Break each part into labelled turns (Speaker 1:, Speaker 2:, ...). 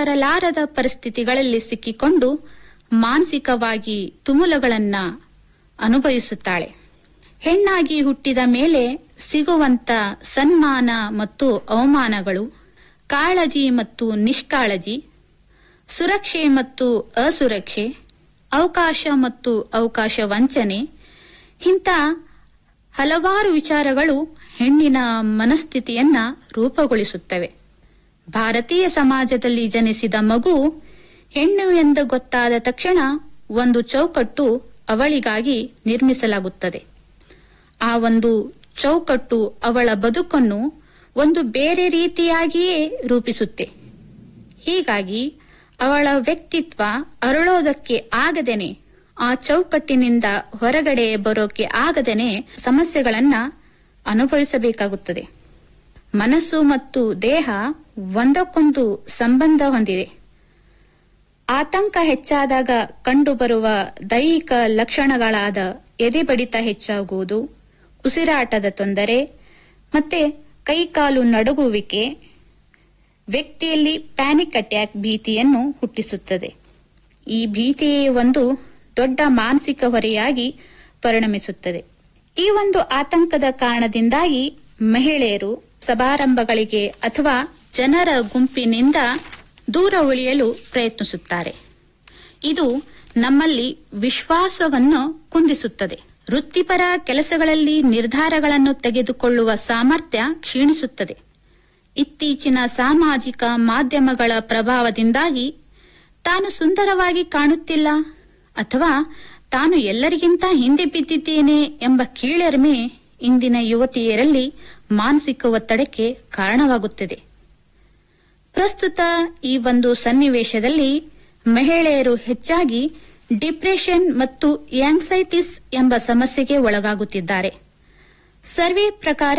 Speaker 1: ಬರಲಾರದ ಪರಿಸ್ಥಿತಿಗಳಲ್ಲಿ ಸಿಕ್ಕಿಕೊಂಡು ಮಾನಸಿಕವಾಗಿ ತುಮುಲಗಳನ್ನ ಅನುಭವಿಸುತ್ತಾಳೆ. ಹೆಣ್ಣಾಗಿ ಹುಟ್ಟಿದ ಮೇಲೆ ಸಿಗುವಂತ ಸನ್ಮಾನ ಮತ್ತು ಅವಮಾನಗಳು, ಕಾಳಜಿ ಮತ್ತು ನಿಷ್ಕಾಳಜಿ, ಸುರಕ್ಷೆ ಮತ್ತು ಅಸುರಕ್ಷೆ, ಅವಕಾಶ ಮತ್ತು ಅವಕಾಶ ವಂಚನೆ, ಇಂಥ ಹಲವಾರು ವಿಚಾರಗಳು ಹೆಣ್ಣಿನ ಮನಸ್ಥಿತಿಯನ್ನ ರೂಪುಗೊಳಿಸುತ್ತವೆ. ಭಾರತೀಯ ಸಮಾಜದಲ್ಲಿ ಜನಿಸಿದ ಮಗು ಹೆಣ್ಣು ಎಂದು ಗೊತ್ತಾದ ತಕ್ಷಣ ಒಂದು ಚೌಕಟ್ಟು ಅವಳಿಗಾಗಿ ನಿರ್ಮಿಸಲಾಗುತ್ತದೆ. ಆ ಒಂದು ಚೌಕಟ್ಟು ಅವಳ ಬದುಕನ್ನು ಒಂದು ಬೇರೆ ರೀತಿಯಾಗಿಯೇ ರೂಪಿಸುತ್ತೆ. ಹೀಗಾಗಿ ಅವಳ ವ್ಯಕ್ತಿತ್ವ ಅರಳೋದಕ್ಕೆ ಆಗದೇನೆ, ಆ ಚೌಕಟ್ಟಿನಿಂದ ಹೊರಗಡೆ ಬರೋಕೆ ಆಗದೇನೆ ಸಮಸ್ಯೆಗಳನ್ನ ಅನುಭವಿಸಬೇಕಾಗುತ್ತದೆ. ಮನಸ್ಸು ಮತ್ತು ದೇಹ ಒಂದಕ್ಕೊಂದು ಸಂಬಂಧ ಹೊಂದಿದೆ. ಆತಂಕ ಹೆಚ್ಚಾದಾಗ ಕಂಡುಬರುವ ದೈಹಿಕ ಲಕ್ಷಣಗಳಾದ ಎದೆ ಬಡಿತ ಹೆಚ್ಚಾಗುವುದು, ಉಸಿರಾಟದ ತೊಂದರೆ ಮತ್ತೆ ಕೈಕಾಲು ನಡುಗುವಿಕೆ ವ್ಯಕ್ತಿಯಲ್ಲಿ ಪ್ಯಾನಿಕ್ ಅಟ್ಯಾಕ್ ಭೀತಿಯನ್ನು ಹುಟ್ಟಿಸುತ್ತದೆ. ಈ ಭೀತಿಯೇ ಒಂದು ದೊಡ್ಡ ಮಾನಸಿಕ ಹೊರೆಯಾಗಿ ಪರಿಣಮಿಸುತ್ತದೆ. ಈ ಒಂದು ಆತಂಕದ ಕಾರಣದಿಂದಾಗಿ ಮಹಿಳೆಯರು ಸಮಾರಂಭಗಳಿಗೆ ಅಥವಾ ಜನರ ಗುಂಪಿನಿಂದ ದೂರ ಉಳಿಯಲು ಪ್ರಯತ್ನಿಸುತ್ತಾರೆ. ಇದು ನಮ್ಮಲ್ಲಿ ವಿಶ್ವಾಸವನ್ನು ಕುಂದಿಸುತ್ತದೆ. ವೃತ್ತಿಪರ ಕೆಲಸಗಳಲ್ಲಿ ನಿರ್ಧಾರಗಳನ್ನು ತೆಗೆದುಕೊಳ್ಳುವ ಸಾಮರ್ಥ್ಯ ಕ್ಷೀಣಿಸುತ್ತದೆ. ಇತ್ತೀಚಿನ ಸಾಮಾಜಿಕ ಮಾಧ್ಯಮಗಳ ಪ್ರಭಾವದಿಂದಾಗಿ ತಾನು ಸುಂದರವಾಗಿ ಕಾಣುತ್ತಿಲ್ಲ ಅಥವಾ ತಾನು ಎಲ್ಲರಿಗಿಂತ ಹಿಂದೆ ಬಿದ್ದಿದ್ದೇನೆ ಎಂಬ ಕೀಳರಿಮೆ ಇಂದಿನ ಯುವತಿಯರಲ್ಲಿ ಮಾನಸಿಕ ಒತ್ತಡಕ್ಕೆ ಕಾರಣವಾಗುತ್ತದೆ. ಪ್ರಸ್ತುತ ಈ ಒಂದು ಸನ್ನಿವೇಶದಲ್ಲಿ ಮಹಿಳೆಯರು ಹೆಚ್ಚಾಗಿ ಡಿಪ್ರೆಷನ್ ಮತ್ತು ಆಂಕ್ಸೈಟಿಸ್ ಎಂಬ ಸಮಸ್ಯೆಗೆ ಒಳಗಾಗುತ್ತಿದ್ದಾರೆ. ಸರ್ವೆ ಪ್ರಕಾರ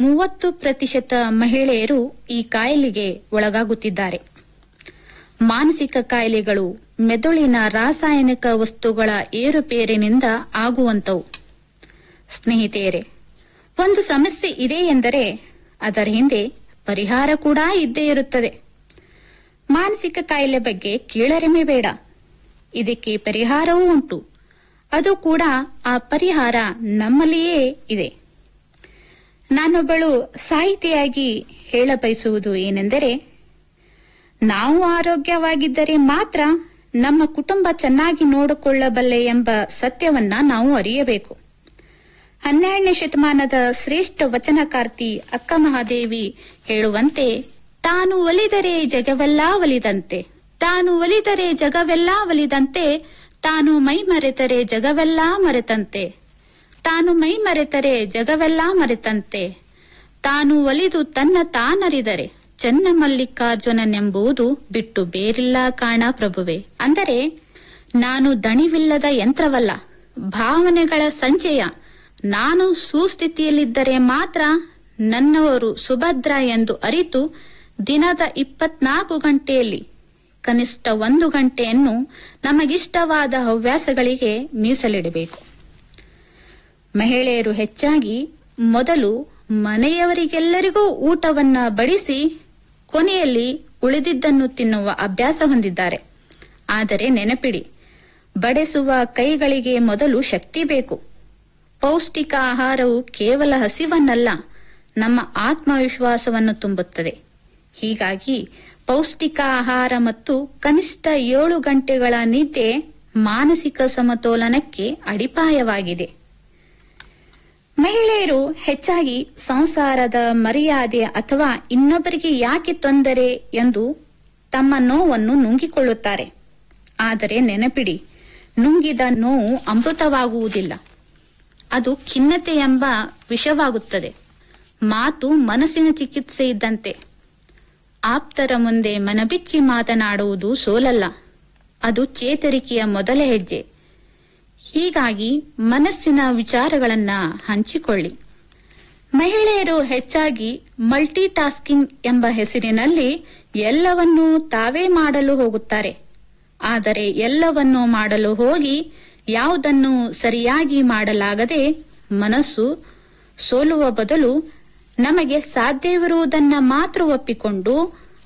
Speaker 1: 30% ಮಹಿಳೆಯರು ಈ ಕಾಯಿಲೆಗೆ ಒಳಗಾಗುತ್ತಿದ್ದಾರೆ. ಮಾನಸಿಕ ಕಾಯಿಲೆಗಳು ಮೆದುಳಿನ ರಾಸಾಯನಿಕ ವಸ್ತುಗಳ ಏರುಪೇರಿನಿಂದ ಆಗುವಂತವು. ಸ್ನೇಹಿತೆಯರೇ, ಒಂದು ಸಮಸ್ಯೆ ಇದೆ ಎಂದರೆ ಅದರ ಹಿಂದೆ ಪರಿಹಾರ ಕೂಡ ಇದ್ದೇ ಇರುತ್ತದೆ. ಮಾನಸಿಕ ಕಾಯಿಲೆ ಬಗ್ಗೆ ಕೀಳರಿಮೆ ಬೇಡ. ಇದಕ್ಕೆ ಪರಿಹಾರವೂ ಉಂಟು. ಅದು ಕೂಡ ಆ ಪರಿಹಾರ ನಮ್ಮಲ್ಲಿಯೇ ಇದೆ. ನಾನೊಬ್ಬಳು ಸಾಹಿತಿಯಾಗಿ ಹೇಳಬಯಸುವುದು ಏನೆಂದರೆ, ನಾವು ಆರೋಗ್ಯವಾಗಿದ್ದರೆ ಮಾತ್ರ ನಮ್ಮ ಕುಟುಂಬ ಚೆನ್ನಾಗಿ ನೋಡಿಕೊಳ್ಳಬಲ್ಲೆ ಎಂಬ ಸತ್ಯವನ್ನ ನಾವು ಅರಿಯಬೇಕು. 12ನೇ ಶತಮಾನದ ಶ್ರೇಷ್ಠ ವಚನಕಾರ್ತಿ ಅಕ್ಕ ಮಹಾದೇವಿ ಹೇಳುವಂತೆ, ತಾನು ಒಲಿದರೆ ಜಗವೆಲ್ಲಾ ಒಲಿದಂತೆ, ತಾನು ಒಲಿದರೆ ಜಗವೆಲ್ಲಾ ಒಲಿದಂತೆ, ತಾನು ಮೈ ಮರೆತರೆ ಜಗವೆಲ್ಲಾ ಮರೆತಂತೆ, ತಾನು ಮೈ ಮರೆತರೆ ಜಗವೆಲ್ಲಾ ಮರೆತಂತೆ, ತಾನು ಒಲಿದು ತನ್ನ ತಾನರಿದರೆ ಚನ್ನ ಮಲ್ಲಿಕಾರ್ಜುನನೆಂಬುದು ಬಿಟ್ಟು ಬೇರಿಲ್ಲ ಕಾಣ ಪ್ರಭುವೆ. ಅಂದರೆ ನಾನು ದಣಿವಿಲ್ಲದ ಯಂತ್ರವಲ್ಲ, ಭಾವನೆಗಳ ಸಂಚಯ. ನಾನು ಸುಸ್ಥಿತಿಯಲ್ಲಿದ್ದರೆ ಮಾತ್ರ ನನ್ನವರು ಸುಭದ್ರ ಎಂದು ಅರಿತು ದಿನದ 24 ಗಂಟೆಯಲ್ಲಿ ಕನಿಷ್ಠ 1 ಗಂಟೆಯನ್ನು ನಮಗಿಷ್ಟವಾದ ಹವ್ಯಾಸಗಳಿಗೆ ಮೀಸಲಿಡಬೇಕು. ಮಹಿಳೆಯರು ಹೆಚ್ಚಾಗಿ ಮೊದಲು ಮನೆಯವರಿಗೆಲ್ಲರಿಗೂ ಊಟವನ್ನ ಬಡಿಸಿ ಕೊನೆಯಲ್ಲಿ ಉಳಿದಿದ್ದನ್ನು ತಿನ್ನುವ ಅಭ್ಯಾಸ ಹೊಂದಿದ್ದಾರೆ. ಆದರೆ ನೆನಪಿಡಿ, ಬಡಿಸುವ ಕೈಗಳಿಗೆ ಮೊದಲು ಶಕ್ತಿ ಬೇಕು. ಪೌಷ್ಟಿಕ ಆಹಾರವು ಕೇವಲ ಹಸಿವನ್ನಲ್ಲ, ನಮ್ಮ ಆತ್ಮವಿಶ್ವಾಸವನ್ನು ತುಂಬುತ್ತದೆ. ಹೀಗಾಗಿ ಪೌಷ್ಟಿಕ ಆಹಾರ ಮತ್ತು ಕನಿಷ್ಠ 7 ಗಂಟೆಗಳ ನಿದ್ದೆ ಮಾನಸಿಕ ಸಮತೋಲನಕ್ಕೆ ಅಡಿಪಾಯವಾಗಿದೆ. ಮಹಿಳೆಯರು ಹೆಚ್ಚಾಗಿ ಸಂಸಾರದ ಮರ್ಯಾದೆ ಅಥವಾ ಇನ್ನೊಬ್ಬರಿಗೆ ಯಾಕೆ ತೊಂದರೆ ಎಂದು ತಮ್ಮ ನೋವನ್ನು ನುಂಗಿಕೊಳ್ಳುತ್ತಾರೆ. ಆದರೆ ನೆನಪಿಡಿ, ನುಂಗಿದ ನೋವು ಅಮೃತವಾಗುವುದಿಲ್ಲ, ಅದು ಖಿನ್ನತೆ ಎಂಬ ವಿಷವಾಗುತ್ತದೆ. ಮಾತು ಮನಸ್ಸಿನ ಚಿಕಿತ್ಸೆ ಇದ್ದಂತೆ. ಆಪ್ತರ ಮುಂದೆ ಮನಬಿಚ್ಚಿ ಮಾತನಾಡುವುದು ಸೋಲಲ್ಲ, ಅದು ಚೇತರಿಕೆಯ ಮೊದಲ ಹೆಜ್ಜೆ. ಹೀಗಾಗಿ ಮನಸ್ಸಿನ ವಿಚಾರಗಳನ್ನ ಹಂಚಿಕೊಳ್ಳಿ. ಮಹಿಳೆಯರು ಹೆಚ್ಚಾಗಿ ಮಲ್ಟಿ ಟಾಸ್ಕಿಂಗ್ ಎಂಬ ಹೆಸರಿನಲ್ಲಿ ಎಲ್ಲವನ್ನೂ ತಾವೇ ಮಾಡಲು ಹೋಗುತ್ತಾರೆ. ಆದರೆ ಎಲ್ಲವನ್ನೂ ಮಾಡಲು ಹೋಗಿ ಯಾವುದನ್ನು ಸರಿಯಾಗಿ ಮಾಡಲಾಗದೆ ಮನಸ್ಸು ಸೋಲುವ ಬದಲು ನಮಗೆ ಸಾಧ್ಯವಿರುವುದನ್ನ ಮಾತ್ರ ಒಪ್ಪಿಕೊಂಡು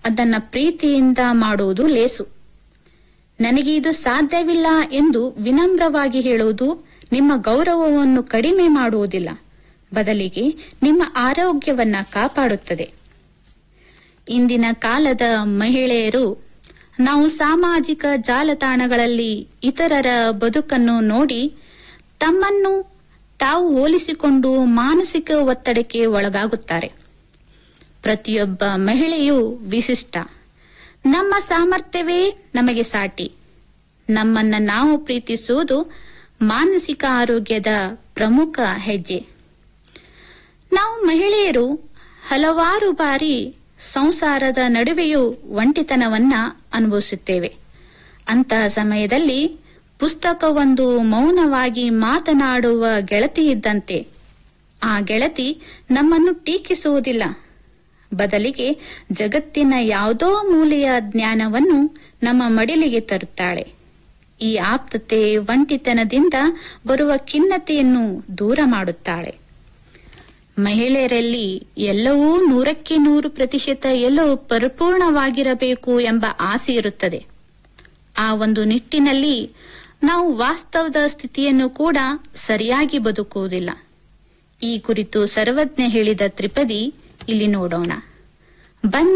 Speaker 1: ಅದನ್ನ ಪ್ರೀತಿಯಿಂದ ಮಾಡುವುದು ಲೇಸು. ನನಗೆ ಇದು ಸಾಧ್ಯವಿಲ್ಲ ಎಂದು ವಿನಮ್ರವಾಗಿ ಹೇಳುವುದು ನಿಮ್ಮ ಗೌರವವನ್ನು ಕಡಿಮೆ ಮಾಡುವುದಿಲ್ಲ, ಬದಲಿಗೆ ನಿಮ್ಮ ಆರೋಗ್ಯವನ್ನ ಕಾಪಾಡುತ್ತದೆ. ಇಂದಿನ ಕಾಲದ ಮಹಿಳೆಯರು ನಾವು ಸಾಮಾಜಿಕ ಜಾಲತಾಣಗಳಲ್ಲಿ ಇತರರ ಬದುಕನ್ನು ನೋಡಿ ತಮ್ಮನ್ನು ತಾವು ಹೋಲಿಸಿಕೊಂಡು ಮಾನಸಿಕ ಒತ್ತಡಕ್ಕೆ ಒಳಗಾಗುತ್ತಾರೆ. ಪ್ರತಿಯೊಬ್ಬ ಮಹಿಳೆಯೂ ವಿಶಿಷ್ಟ. ನಮ್ಮ ಸಾಮರ್ಥ್ಯವೇ ನಮಗೆ ಸಾಟಿ. ನಮ್ಮನ್ನ ನಾವು ಪ್ರೀತಿಸುವುದು ಮಾನಸಿಕ ಆರೋಗ್ಯದ ಪ್ರಮುಖ ಹೆಜ್ಜೆ. ನಾವು ಮಹಿಳೆಯರು ಹಲವಾರು ಬಾರಿ ಸಂಸಾರದ ನಡುವೆಯೂ ಒಂಟಿತನವನ್ನ ಅನುಭವಿಸುತ್ತೇವೆ. ಅಂತಹ ಸಮಯದಲ್ಲಿ ಪುಸ್ತಕವೊಂದು ಮೌನವಾಗಿ ಮಾತನಾಡುವ ಗೆಳತಿ ಇದ್ದಂತೆ. ಆ ಗೆಳತಿ ನಮ್ಮನ್ನು ಟೀಕಿಸುವುದಿಲ್ಲ, ಬದಲಿಗೆ ಜಗತ್ತಿನ ಯಾವುದೋ ಮೂಲೆಯ ಜ್ಞಾನವನ್ನು ನಮ್ಮ ಮಡಿಲಿಗೆ ತರುತ್ತಾಳೆ. ಈ ಆಪ್ತತೆ ಒಂಟಿತನದಿಂದ ಬರುವ ಖಿನ್ನತೆಯನ್ನು ದೂರ ಮಾಡುತ್ತಾಳೆ. ಮಹಿಳೆಯರಲ್ಲಿ ಎಲ್ಲವೂ 100% ಎಲ್ಲವೂ ಪರಿಪೂರ್ಣವಾಗಿರಬೇಕು ಎಂಬ ಆಸೆ ಇರುತ್ತದೆ. ಆ ಒಂದು ನಿಟ್ಟಿನಲ್ಲಿ ನಾವು ವಾಸ್ತವದ ಸ್ಥಿತಿಯನ್ನು ಕೂಡ ಸರಿಯಾಗಿ ಬದುಕುವುದಿಲ್ಲ. ಈ ಕುರಿತು ಸರ್ವಜ್ಞ ಹೇಳಿದ ತ್ರಿಪದಿ ಇಲ್ಲಿ ನೋಡೋಣ. ಬಂದ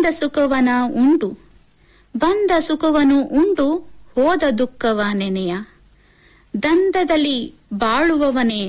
Speaker 1: ಸುಖವನು ಉಂಡು ಹೋದ ದುಃಖವ ನೆನೆಯ, ದಂದದಲ್ಲಿ ಬಾಳುವವನೇ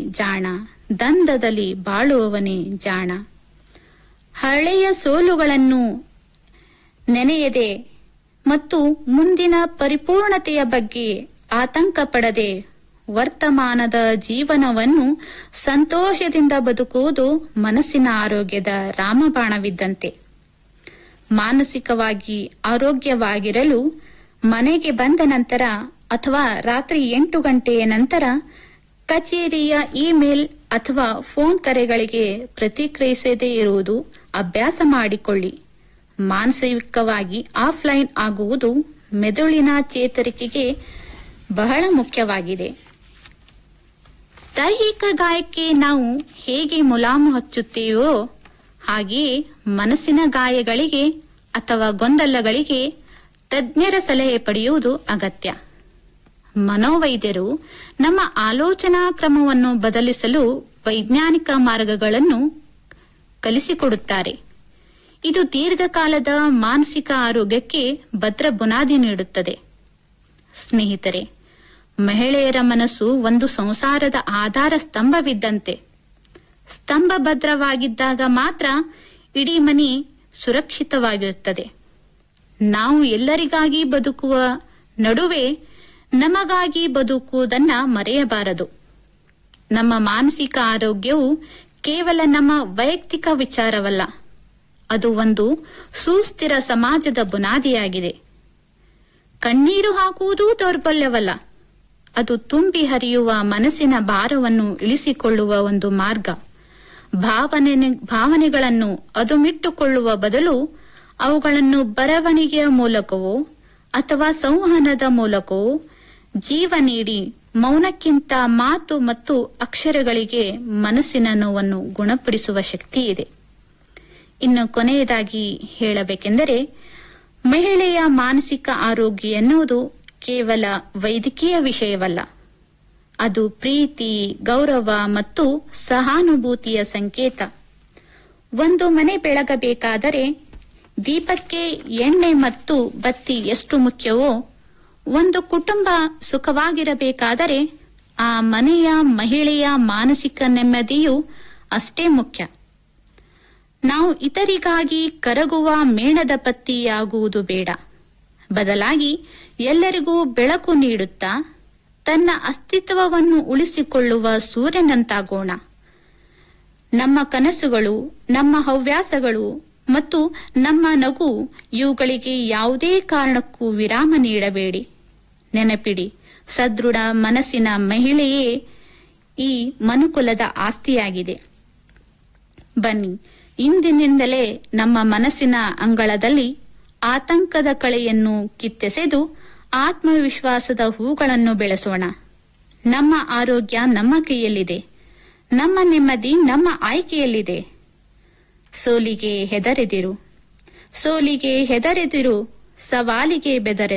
Speaker 1: ಜಾಣ. ಹಳೆಯ ಸೋಲುಗಳನ್ನು ನೆನೆಯದೆ ಮತ್ತು ಮುಂದಿನ ಪರಿಪೂರ್ಣತೆಯ ಬಗ್ಗೆ ಆತಂಕ ಪಡದೆ ವರ್ತಮಾನದ ಜೀವನವನ್ನು ಸಂತೋಷದಿಂದ ಬದುಕುವುದು ಮನಸ್ಸಿನ ಆರೋಗ್ಯದ ರಾಮಬಾಣವಿದ್ದಂತೆ. ಮಾನಸಿಕವಾಗಿ ಆರೋಗ್ಯವಾಗಿರಲು ಮನೆಗೆ ಬಂದ ನಂತರ ಅಥವಾ ರಾತ್ರಿ 8 ಗಂಟೆಯ ನಂತರ ಕಚೇರಿಯ ಇಮೇಲ್ ಅಥವಾ ಫೋನ್ ಕರೆಗಳಿಗೆ ಪ್ರತಿಕ್ರಿಯಿಸದೇ ಇರುವುದು ಅಭ್ಯಾಸ ಮಾಡಿಕೊಳ್ಳಿ. ಮಾನಸಿಕವಾಗಿ ಆಫ್ಲೈನ್ ಆಗುವುದು ಮೆದುಳಿನ ಚೇತರಿಕೆಗೆ ಬಹಳ ಮುಖ್ಯವಾಗಿದೆ. ದೈಹಿಕ ಗಾಯಕ್ಕೆ ನಾವು ಹೇಗೆ ಮುಲಾಮು ಹಚ್ಚುತ್ತೇವೋ ಹಾಗೆಯೇ ಮನಸ್ಸಿನ ಗಾಯಗಳಿಗೆ ಅಥವಾ ಗೊಂದಲಗಳಿಗೆ ತಜ್ಞರ ಸಲಹೆ ಪಡೆಯುವುದು ಅಗತ್ಯ. ಮನೋವೈದ್ಯರು ನಮ್ಮ ಆಲೋಚನಾ ಕ್ರಮವನ್ನು ಬದಲಿಸಲು ವೈಜ್ಞಾನಿಕ ಮಾರ್ಗಗಳನ್ನು ಕಲಿಸಿಕೊಡುತ್ತಾರೆ. ಇದು ದೀರ್ಘಕಾಲದ ಮಾನಸಿಕ ಆರೋಗ್ಯಕ್ಕೆ ಭದ್ರ ಬುನಾದಿ ನೀಡುತ್ತದೆ. ಸ್ನೇಹಿತರೆ, ಮಹಿಳೆಯರ ಮನಸ್ಸು ಒಂದು ಸಂಸಾರದ ಆಧಾರ ಸ್ತಂಭವಿದ್ದಂತೆ. ಸ್ತಂಭ ಭದ್ರವಾಗಿದ್ದಾಗ ಮಾತ್ರ ಇಡೀ ಮನೆ ಸುರಕ್ಷಿತವಾಗಿರುತ್ತದೆ. ನಾವು ಎಲ್ಲರಿಗಾಗಿ ಬದುಕುವ ನಡುವೆ ನಮಗಾಗಿ ಬದುಕುವುದನ್ನ ಮರೆಯಬಾರದು. ನಮ್ಮ ಮಾನಸಿಕ ಆರೋಗ್ಯವು ಕೇವಲ ನಮ್ಮ ವೈಯಕ್ತಿಕ ವಿಚಾರವಲ್ಲ, ಅದು ಒಂದು ಸುಸ್ಥಿರ ಸಮಾಜದ ಬುನಾದಿಯಾಗಿದೆ. ಕಣ್ಣೀರು ಹಾಕುವುದೂ ದೌರ್ಬಲ್ಯವಲ್ಲ, ಅದು ತುಂಬಿ ಹರಿಯುವ ಮನಸ್ಸಿನ ಭಾರವನ್ನು ಇಳಿಸಿಕೊಳ್ಳುವ ಒಂದು ಮಾರ್ಗ. ಭಾವನೆಗಳನ್ನು ಅದುಮಿಟ್ಟುಕೊಳ್ಳುವ ಬದಲು ಅವುಗಳನ್ನು ಬರವಣಿಗೆಯ ಮೂಲಕವೋ ಅಥವಾ ಸಂವಹನದ ಮೂಲಕವೋ ಜೀವ ನೀಡಿ ಮೌನಕ್ಕಿಂತ ಮಾತು ಮತ್ತು ಅಕ್ಷರಗಳಿಗೆ ಮನಸ್ಸಿನ ನೋವನ್ನು ಗುಣಪಡಿಸುವ ಶಕ್ತಿ ಇದೆ. ಇನ್ನು ಕೊನೆಯದಾಗಿ ಹೇಳಬೇಕೆಂದರೆ, ಮಹಿಳೆಯ ಮಾನಸಿಕ ಆರೋಗ್ಯ ಎನ್ನುವುದು ಕೇವಲ ವೈದ್ಯಕೀಯ ವಿಷಯವಲ್ಲ, ಅದು ಪ್ರೀತಿ, ಗೌರವ ಮತ್ತು ಸಹಾನುಭೂತಿಯ ಸಂಕೇತ. ಒಂದು ಮನೆ ಬೆಳಗಬೇಕಾದರೆ ದೀಪಕ್ಕೆ ಎಣ್ಣೆ ಮತ್ತು ಬತ್ತಿ ಎಷ್ಟು ಮುಖ್ಯವೋ, ಒಂದು ಕುಟುಂಬ ಸುಖವಾಗಿರಬೇಕಾದರೆ ಆ ಮನೆಯ ಮಹಿಳೆಯ ಮಾನಸಿಕ ನೆಮ್ಮದಿಯೂ ಅಷ್ಟೇ ಮುಖ್ಯ. ನಾವು ಇತರಿಗಾಗಿ ಕರಗುವ ಮೇಣದ ಪತ್ತಿಯಾಗುವುದು ಬೇಡ. ಬದಲಾಗಿ ಎಲ್ಲರಿಗೂ ಬೆಳಕು ನೀಡುತ್ತಾ ತನ್ನ ಅಸ್ತಿತ್ವವನ್ನು ಉಳಿಸಿಕೊಳ್ಳುವ ಸೂರ್ಯನಂತಾಗೋಣ. ನಮ್ಮ ಕನಸುಗಳು, ನಮ್ಮ ಹವ್ಯಾಸಗಳು ಮತ್ತು ನಮ್ಮ ನಗು ಇವುಗಳಿಗೆ ಯಾವುದೇ ಕಾರಣಕ್ಕೂ ವಿರಾಮ ನೀಡಬೇಡಿ. ನೆನಪಿಡಿ, ಸದೃಢ ಮನಸ್ಸಿನ ಮಹಿಳೆಯೇ ಈ ಮನುಕುಲದ ಆಸ್ತಿಯಾಗಿದೆ. ಬನ್ನಿ, ಇಂದಿನಿಂದಲೇ ನಮ್ಮ ಮನಸ್ಸಿನ ಅಂಗಳದಲ್ಲಿ ಆತಂಕದ ಕಳೆಯನ್ನು ಕಿತ್ತೆಸೆದು ಆತ್ಮವಿಶ್ವಾಸದ ಹೂಗಳನ್ನು ಬೆಳೆಸೋಣ. ನಮ್ಮ ಆರೋಗ್ಯ ನಮ್ಮ ಕೈಯಲ್ಲಿದೆ, ನಮ್ಮ ನೆಮ್ಮದಿ ನಮ್ಮ ಆಯ್ಕೆಯಲ್ಲಿದೆ. ಸೋಲಿಗೆ ಹೆದರೆದಿರು, ಸೋಲಿಗೆ ಹೆದರೆದಿರು, ಸವಾಲಿಗೆ ಬೆದರೆದಿರು.